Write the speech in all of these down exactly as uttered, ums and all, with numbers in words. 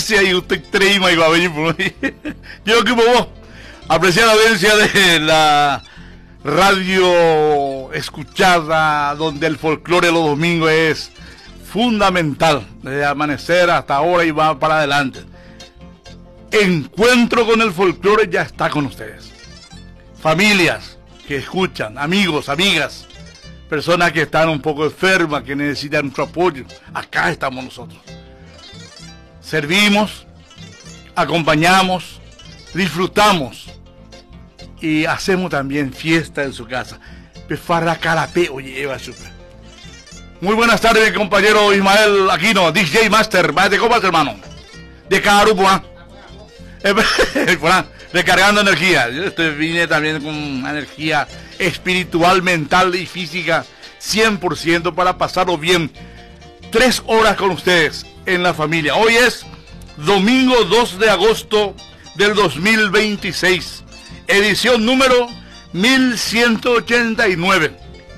gracias y usted treima y va a venir por ahí. Yo que vos, apreciar la audiencia de la radio escuchada, donde el folclore los domingos es fundamental, desde amanecer hasta ahora y va para adelante. Encuentro con el folclore ya está con ustedes. Familias que escuchan, amigos, amigas, personas que están un poco enfermas, que necesitan nuestro apoyo. Acá estamos nosotros. Servimos, acompañamos, disfrutamos y hacemos también fiesta en su casa. Pefarra carapé, oye, Eva, super. Muy buenas tardes, compañero Ismael Aquino, D J Master. ¿De cómo vas, hermano? De cada grupo, ¿ah? Recargando energía. Yo estoy, vine también con energía espiritual, mental y física cien por ciento para pasarlo bien. Tres horas con ustedes en la familia. Hoy es domingo dos de agosto del dos mil veintiséis, edición número mil ciento ochenta y nueve.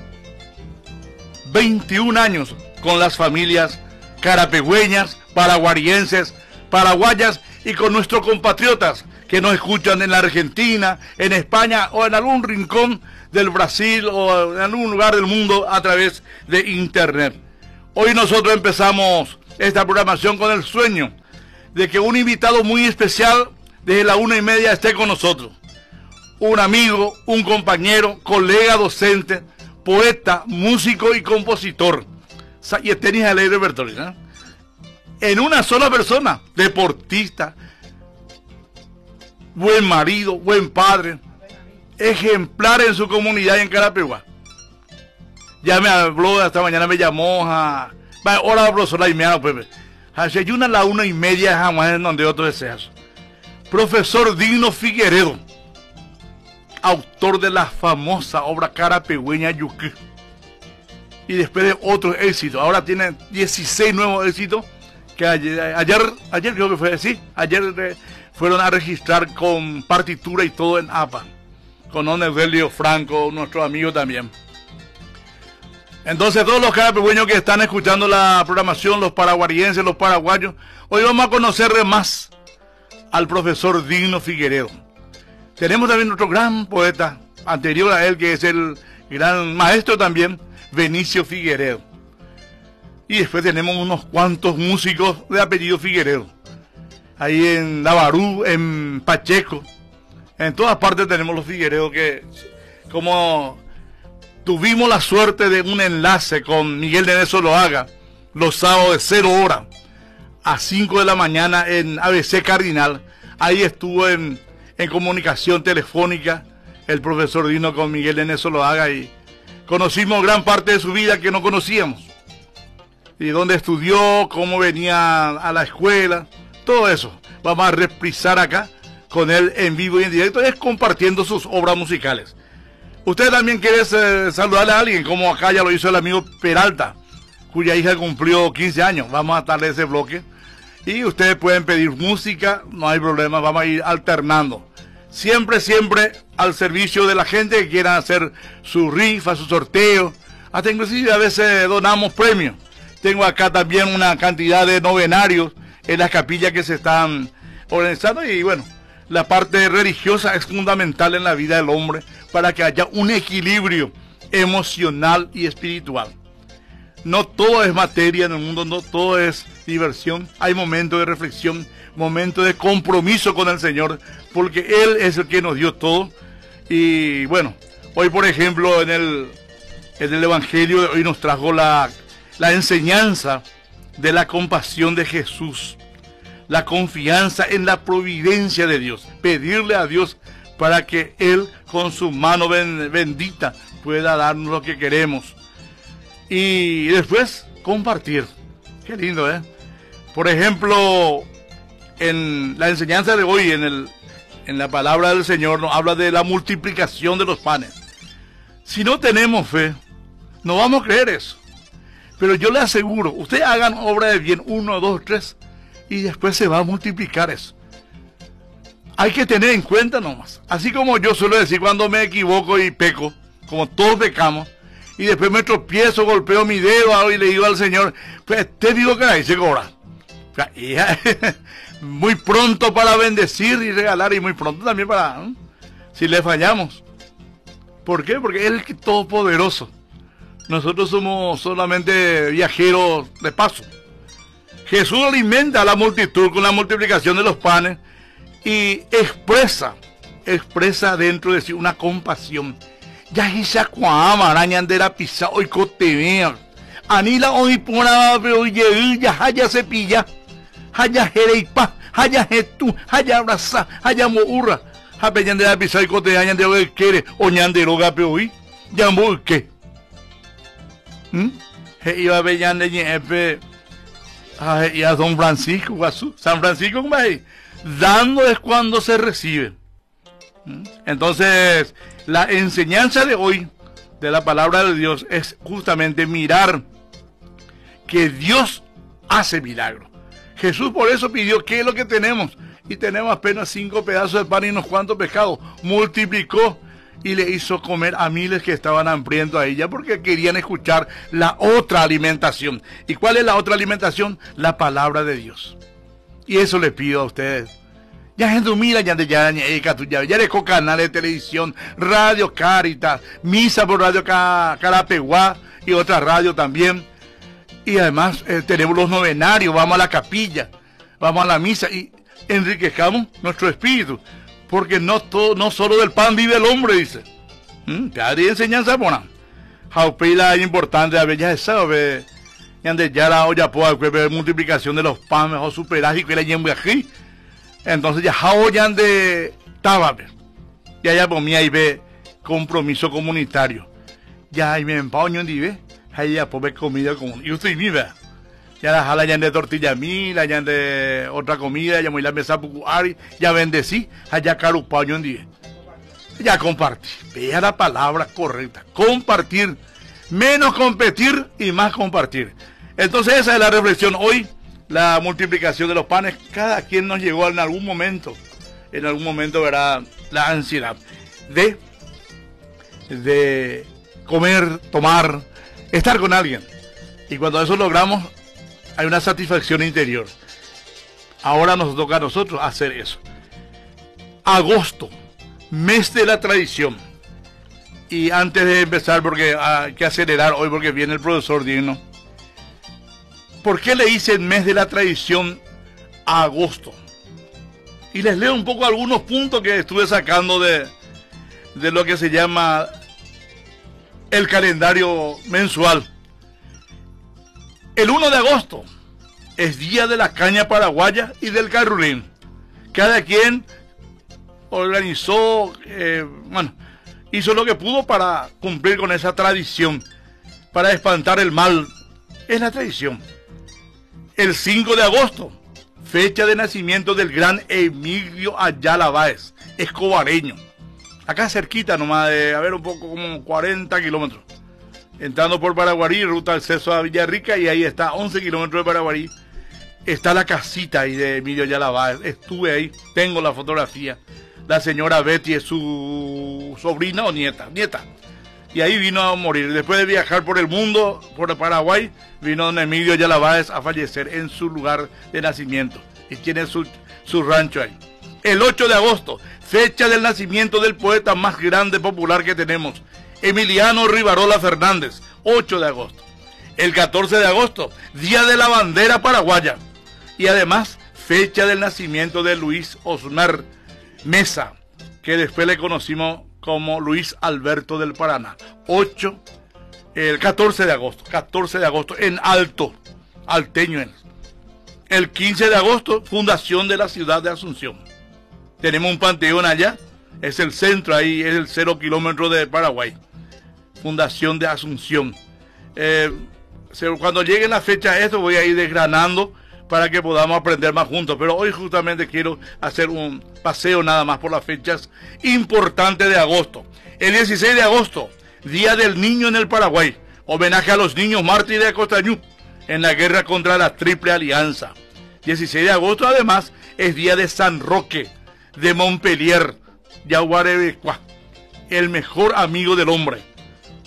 veintiún años con las familias carapegüeñas, paraguarienses, paraguayas y con nuestros compatriotas que nos escuchan en la Argentina, en España o en algún rincón del Brasil o en algún lugar del mundo a través de internet. Hoy nosotros empezamos esta programación con el sueño de que un invitado muy especial desde la una y media esté con nosotros. Un amigo, un compañero, colega docente, poeta, músico y compositor. Y tenis alegre Bertolini, ¿eh? En una sola persona, deportista, buen marido, buen padre, ejemplar en su comunidad y en Carapeguá. Ya me habló, esta mañana me llamó a... Ahora hablo sola y me hago, pues. Hace una a la una y media jamás en donde otro deseas. Profesor Digno Figueredo, autor de la famosa obra carapegüeña Yuquí. Y después de otros éxitos. Ahora tiene dieciséis nuevos éxitos que ayer, ayer, ayer creo que fue, sí, ayer eh, fueron a registrar con partitura y todo en A P A. Con don Evelio Franco, nuestro amigo también. Entonces todos los carapegüeños que están escuchando la programación, los paraguarienses, los paraguayos, hoy vamos a conocer más al profesor Digno Figueredo. Tenemos también otro gran poeta anterior a él, que es el gran maestro también, Benicio Figueredo. Y después tenemos unos cuantos músicos de apellido Figueredo. Ahí en Lavarú, en Pacheco, en todas partes tenemos los Figueredo, que como tuvimos la suerte de un enlace con Miguel de Nezoloaga los sábados de cero hora a cinco de la mañana en A B C Cardinal. Ahí estuvo en, en comunicación telefónica el profesor Dino con Miguel de Nezoloaga y conocimos gran parte de su vida que no conocíamos. Y dónde estudió, cómo venía a la escuela, todo eso. Vamos a reprisar acá con él en vivo y en directo, es compartiendo sus obras musicales. Usted también quiere eh, saludarle a alguien, como acá ya lo hizo el amigo Peralta, cuya hija cumplió quince años. Vamos a darle ese bloque. Y ustedes pueden pedir música, no hay problema, vamos a ir alternando. Siempre, siempre al servicio de la gente que quiera hacer su rifa, su sorteo. Hasta inclusive a veces donamos premios. Tengo acá también una cantidad de novenarios en las capillas que se están organizando. Y bueno, la parte religiosa es fundamental en la vida del hombre para que haya un equilibrio emocional y espiritual. No todo es materia en el mundo, no todo es diversión. Hay momentos de reflexión, momentos de compromiso con el Señor, porque Él es el que nos dio todo. Y bueno, hoy por ejemplo en el, en el Evangelio de hoy nos trajo la, la enseñanza de la compasión de Jesús, la confianza en la providencia de Dios, pedirle a Dios para que Él con su mano bendita pueda darnos lo que queremos. Y después compartir. Qué lindo, ¿eh? Por ejemplo, en la enseñanza de hoy, en, el, en la palabra del Señor, nos habla de la multiplicación de los panes. Si no tenemos fe, no vamos a creer eso. Pero yo le aseguro, ustedes hagan obra de bien, uno, dos, tres, y después se va a multiplicar eso. Hay que tener en cuenta nomás. Así como yo suelo decir cuando me equivoco y peco, como todos pecamos, y después me tropiezo, golpeo mi dedo y le digo al Señor, pues te digo que ahí se cobra. Muy pronto para bendecir y regalar, y muy pronto también para, ¿eh? si le fallamos. ¿Por qué? Porque Él es todopoderoso. Nosotros somos solamente viajeros de paso. Jesús alimenta a la multitud con la multiplicación de los panes y expresa, expresa dentro de sí una compasión. Ya esa cuama arañan de la pizza hoy cotevea. Anila hoy pona pero ya haya cepilla, haya jereipa, haya jetu, haya abraza, haya mourra. Hapeñan de la pizza y coteañan de lo que quiere, oñan de lo que hoy, ya qué. ¿Mm? Iba a peñan de ñepe. Ay, y a Don Francisco, Guazú. San Francisco, ¿cómo es? Dando es cuando se recibe. Entonces, la enseñanza de hoy, de la palabra de Dios, es justamente mirar que Dios hace milagros. Jesús por eso pidió, ¿qué es lo que tenemos? Y tenemos apenas cinco pedazos de pan y unos cuantos pescados. Multiplicó y le hizo comer a miles que estaban hambrientos a ella porque querían escuchar la otra alimentación. ¿Y cuál es la otra alimentación? La palabra de Dios. Y eso le pido a ustedes. Ya gente mira, ya de ya ya ya de canales de televisión, Radio Caritas, misa por Radio Carapeguá y otra radio también. Y además eh, tenemos los novenarios, vamos a la capilla, vamos a la misa y enriquezcamos nuestro espíritu. Porque no todo, no solo del pan vive el hombre, dice. ¿Mm? Cada día enseñanza buena. Jaupila es importante, a ver, ya se sabe. Y antes ya la olla puede multiplicación de los panes o superágico y la yembe aquí. Entonces ya jaoyan de tababe. Ya ya por mí ahí ve compromiso comunitario. Ya ahí me empaño en dive. Ahí ya por ver comida común. Y usted vive. Ya la jala ya de tortilla mila, ya de otra comida, ya muy la mesa pucuari, ya bendecí, allá carupaño en día. Ya compartir. Vea la palabra correcta. Compartir. Menos competir y más compartir. Entonces esa es la reflexión hoy. La multiplicación de los panes. Cada quien nos llegó en algún momento. En algún momento verá la ansiedad de, de comer, tomar, estar con alguien. Y cuando eso logramos, hay una satisfacción interior. Ahora nos toca a nosotros hacer eso. Agosto, mes de la tradición. Y antes de empezar, porque hay que acelerar hoy porque viene el profesor Dino. ¿Por qué le dicen mes de la tradición a agosto? Y les leo un poco algunos puntos que estuve sacando de, de lo que se llama el calendario mensual. El uno de agosto es día de la caña paraguaya y del carrulín. Cada quien organizó, eh, bueno, hizo lo que pudo para cumplir con esa tradición, para espantar el mal. Es la tradición. El cinco de agosto, fecha de nacimiento del gran Emilio Ayala Báez, escobareño. Acá cerquita nomás, de, a ver, un poco como cuarenta kilómetros. Entrando por Paraguarí, ruta acceso a Villarrica, y ahí está, once kilómetros de Paraguarí. Está la casita ahí de Emilio Ayala Báez. Estuve ahí, tengo la fotografía. La señora Betty es su sobrina o nieta, nieta. Y ahí vino a morir. Después de viajar por el mundo, por Paraguay, vino don Emilio Ayala Báez a fallecer en su lugar de nacimiento. Y tiene su, su rancho ahí. El ocho de agosto, fecha del nacimiento del poeta más grande popular que tenemos, Emiliano Rivarola Fernández, ocho de agosto. El catorce de agosto, día de la bandera paraguaya. Y además, fecha del nacimiento de Luis Osmer Mesa, que después le conocimos como Luis Alberto del Paraná. ocho, el catorce de agosto, catorce de agosto, en Alto, alteño. En. El quince de agosto, fundación de la ciudad de Asunción. Tenemos un panteón allá, es el centro ahí, es el cero kilómetro de Paraguay. Fundación de Asunción. Eh, cuando llegue la fecha de esto, voy a ir desgranando para que podamos aprender más juntos. Pero hoy justamente quiero hacer un paseo nada más por las fechas importantes de agosto. El dieciséis de agosto, Día del Niño en el Paraguay. Homenaje a los niños mártires de Costañú en la guerra contra la Triple Alianza. dieciséis de agosto además es Día de San Roque de Montpellier, Yaguarebecuá, el mejor amigo del hombre.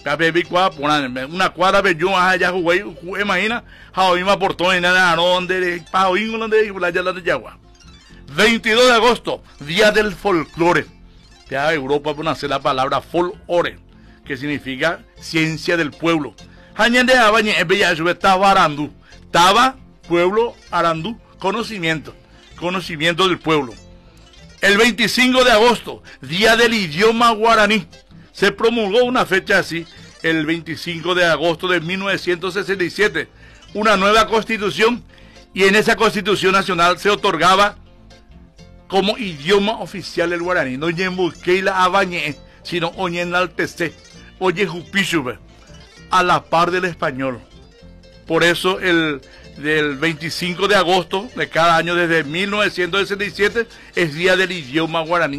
Una cuadra de yo allá jugué, imagina, Jaoima Portón, nada, donde, Paoín, donde, ya la de Yagua. veintidós de agosto, Día del Folclore. Ya Europa conoce la palabra folklore, que significa ciencia del pueblo. Hañande Abañe, Bella Taba Arandú. Taba, pueblo, Arandú, conocimiento. Conocimiento del pueblo. El veinticinco de agosto, Día del Idioma Guaraní. Se promulgó una fecha así, el veinticinco de agosto de mil novecientos sesenta y siete, una nueva constitución, y en esa constitución nacional se otorgaba como idioma oficial el guaraní. No yembuquei la abañe, sino oñenaltece, oye jupichube, a la par del español. Por eso el del veinticinco de agosto de cada año desde mil novecientos sesenta y siete es Día del Idioma Guaraní.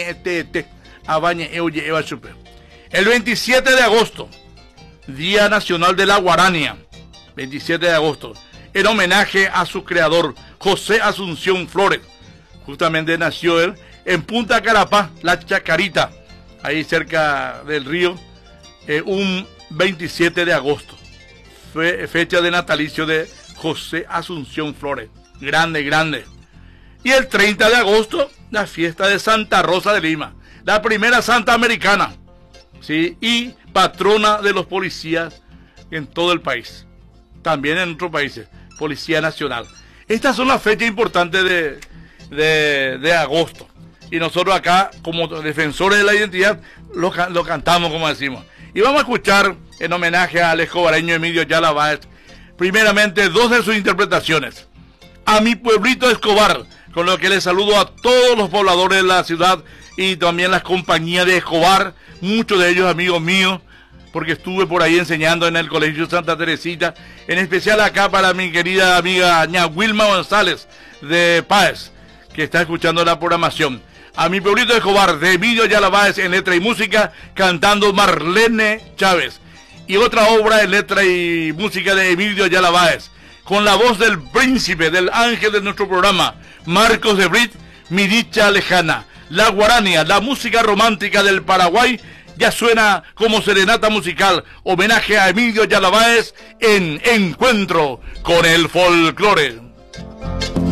El veintisiete de agosto, Día Nacional de la Guarania, veintisiete de agosto, en homenaje a su creador, José Asunción Flores. Justamente nació él en Punta Carapá, La Chacarita, ahí cerca del río, eh, un veintisiete de agosto. Fue fecha de natalicio de José Asunción Flores. Grande, grande. Y el treinta de agosto, la fiesta de Santa Rosa de Lima, la primera santa americana, ¿sí? Y patrona de los policías en todo el país. También en otros países, Policía Nacional. Estas son las fechas importantes de, de, de agosto. Y nosotros acá, como defensores de la identidad, lo, lo cantamos, como decimos. Y vamos a escuchar, en homenaje al escobareño Emilio Yala Báez, primeramente dos de sus interpretaciones. A mi pueblito Escobar, con lo que les saludo a todos los pobladores de la ciudad y también las compañías de Escobar, muchos de ellos amigos míos, porque estuve por ahí enseñando en el Colegio Santa Teresita, en especial acá para mi querida amiga ña Wilma González de Páez, que está escuchando la programación. A mi pueblito Escobar, de Emilio Yala Báez en letra y música, cantando Marlene Chávez. Y otra obra en letra y música de Emilio Yala Báez, con la voz del príncipe, del ángel de nuestro programa, Marcos de Brit, Mi Dicha Lejana. La guarania, la música romántica del Paraguay, ya suena como serenata musical, homenaje a Emilio Yala Báez en Encuentro con el Folclore.